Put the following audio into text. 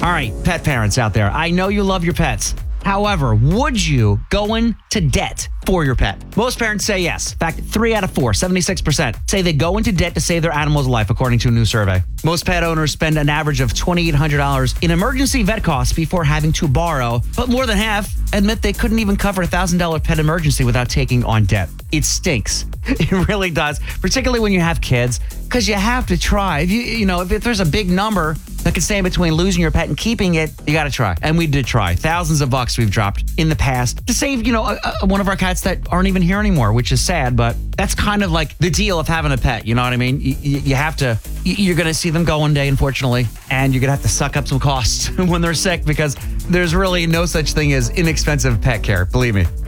All right, pet parents out there, I know you love your pets. However, would you go into debt for your pet? Most parents say yes. In fact, 3 out of 4, 76%, say they go into debt to save their animal's life, according to a new survey. Most pet owners spend an average of $2,800 in emergency vet costs before having to borrow, but more than half admit they couldn't even cover a $1,000 pet emergency without taking on debt. It stinks. It really does, particularly when you have kids, because you have to try. If there's a big number that can stand between losing your pet and keeping it, you got to try. And we did try. Thousands of bucks we've dropped in the past to save, one of our cats that aren't even here anymore, which is sad, but that's kind of like the deal of having a pet. You know what I mean? You have to, you're going to see them go one day, unfortunately, and you're going to have to suck up some costs when they're sick, because there's really no such thing as inexpensive pet care. Believe me.